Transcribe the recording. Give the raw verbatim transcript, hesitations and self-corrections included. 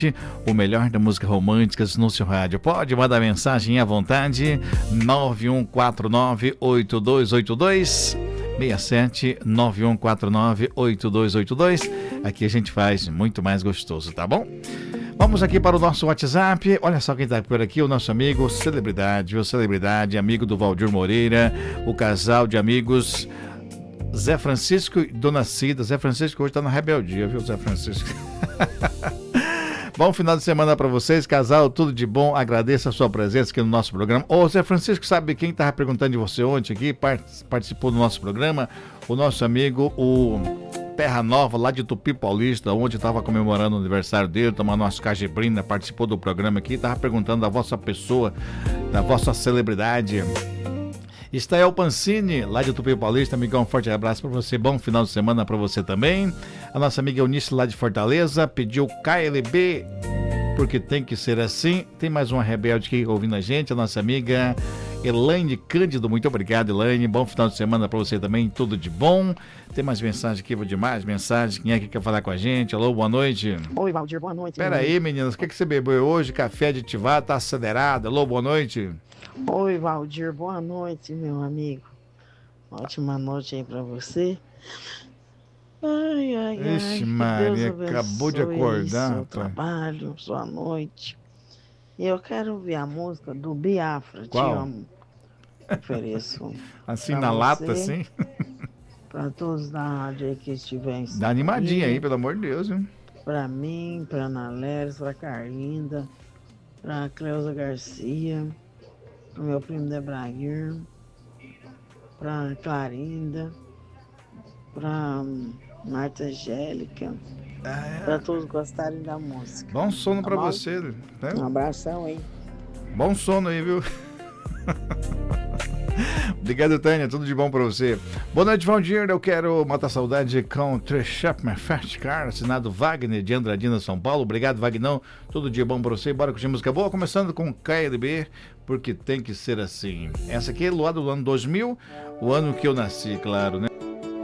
O melhor da música romântica no seu rádio. Pode mandar mensagem à vontade. nove um quatro nove, oito dois oito dois seis sete. nove um quatro nove, oito dois oito dois. Aqui a gente faz muito mais gostoso, tá bom? Vamos aqui para o nosso WhatsApp. Olha só quem está por aqui, o nosso amigo celebridade, o celebridade, amigo do Valdir Moreira, o casal de amigos Zé Francisco e Dona Cida. Zé Francisco hoje está na rebeldia, viu, Zé Francisco? Bom final de semana para vocês, casal, tudo de bom. Agradeço a sua presença aqui no nosso programa. Ô, Zé Francisco, sabe quem estava perguntando de você ontem aqui, participou do nosso programa? O nosso amigo, o Terra Nova, lá de Tupi Paulista, onde estava comemorando o aniversário dele, tomando umas cajibrina, participou do programa aqui, estava perguntando da vossa pessoa, da vossa celebridade. Estael Pancini, lá de Tupi Paulista, amigão, um forte abraço para você, bom final de semana para você também. A nossa amiga Eunice, lá de Fortaleza, pediu K L B, porque tem que ser assim. Tem mais uma rebelde aqui ouvindo a gente, a nossa amiga Elaine Cândido, muito obrigado, Elaine, bom final de semana para você também, tudo de bom. Tem mais mensagem aqui, vou demais, mensagem, quem é que quer falar com a gente? Alô, boa noite. Oi, Valdir, boa noite. Pera aí, meninas, o que, que você bebeu hoje? Café de Tivá, tá acelerado? Alô, boa noite. Oi, Valdir, boa noite, meu amigo. Ótima noite aí pra você. Ai, ai, ai. Ixi, Maria, acabou de acordar. Seu trabalho, sua noite. E eu quero ouvir a música do Biafra. Qual? Te amo. Ofereço. Assim na lata, assim? Pra todos da rádio aí que estiverem. Dá animadinha aí, pelo amor de Deus, viu? Pra mim, pra Ana Leres, pra Carlinda, pra Cleusa Garcia, pro meu primo Debraguir, pra Clarinda, pra Marta Angélica, ah, é. Pra todos gostarem da música. Bom sono tá pra bom? Você, né? Um abração aí. Bom sono aí, viu? Obrigado, Tânia, tudo de bom pra você. Boa noite, Valdir, eu quero matar saudade com Trechapman Fast Car, assinado Wagner de Andradina, São Paulo. Obrigado, Vagnão, tudo de bom pra você. Bora curtir música boa, começando com K L B, porque tem que ser assim. Essa aqui é Luado do ano dois mil, o ano que eu nasci, claro, né?